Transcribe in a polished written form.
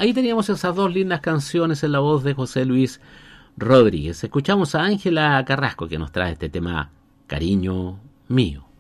ahí teníamos esas dos lindas canciones en la voz de José Luis Rodríguez. Escuchamos a Ángela Carrasco que nos trae este tema Cariño Mío.